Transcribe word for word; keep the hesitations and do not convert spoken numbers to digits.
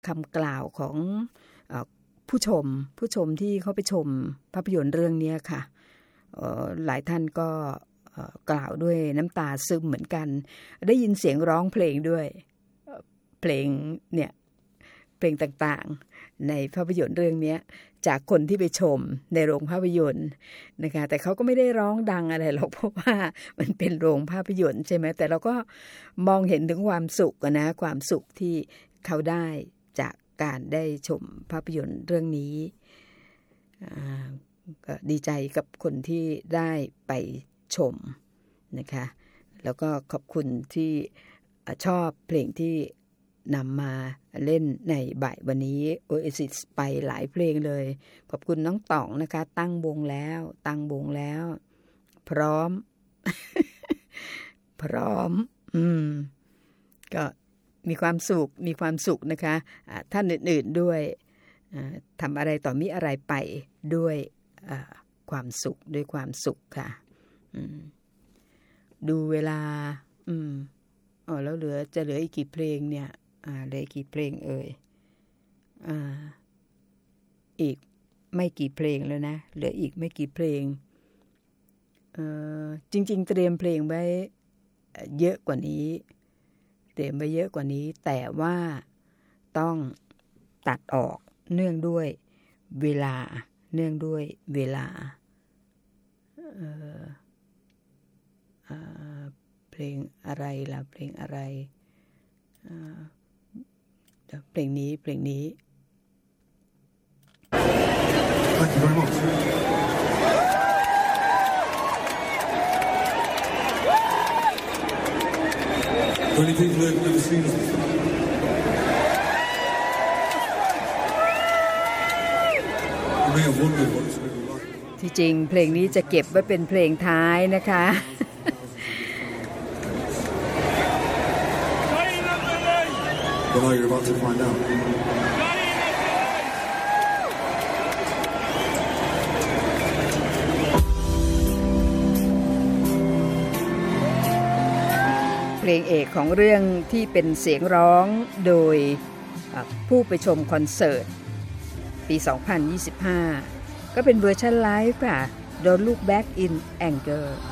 คำกล่าวของเอ่อผู้ชมผู้ชมที่เขาไปชมภาพยนตร์เรื่องนี้ค่ะเอ่อหลายท่านก็เอ่อกล่าวด้วยน้ำตาซึมเหมือนกันได้ยินเสียงร้องเพลงด้วยเพลงเนี่ยเพลงต่างๆในภาพยนตร์เรื่องนี้จากคนที่ไปชมในโรงภาพยนตร์นะคะแต่เขาก็ไม่ได้ร้องดังอะไรหรอกเพราะว่ามันเป็นโรงภาพยนตร์ใช่ไหมแต่เราก็มองเห็นถึงความสุขนะความสุขที่เขาได้จากการได้ชมภาพยนตร์เรื่องนี้ก็ดีใจกับคนที่ได้ไปชมนะคะแล้วก็ขอบคุณที่ชอบเพลงที่นำมาเล่นในบ่ายวันนี้ Oasis ไปหลายเพลงเลยขอบคุณน้องต่องนะคะตั้งวงแล้วตั้งวงแล้วพร้อม พร้อมอืมก็มีความสุขมีความสุขนะคะะท่านอื่นๆด้วยทำอะไรต่อมีอะไรไปด้วยความสุขด้วยความสุขค่ะดูเวลาอืมอ๋อแล้วเหลือจะเหลืออีกกี่เพลงเนี่ยอ่าเหลือกี่เพลงเอ่ยอ่าอีกไม่กี่เพลงแล้วนะเหลืออีกไม่กี่เพลงเอ่อจริงๆเตรียมเพลงไว้เยอะกว่านี้เตรียมไว้เยอะกว่านี้แต่ว่าต้องตัดออกเนื่องด้วยเวลาเนื่องด้วยเวลาเอ่อเอ่อเพลงอะไรล่ะเพลงอะไรเอ่อเพลงนี้เพลงนี้ Thank you very much. For any people who have never seen us before, you may have wondered what it's really like. ที่จริงเพลงนี้จะเก็บไว้เป็นเพลงท้ายนะคะ Well, now you're about to find out. เพลงเอกของเรื่องที่เป็นเสียงร้องโดยผู้ไปชมคอนเสิร์ตปีสองพันยี่สิบห้าก็เป็นเวอร์ชันไลฟ์ค่ะ Don't Look Back in Anger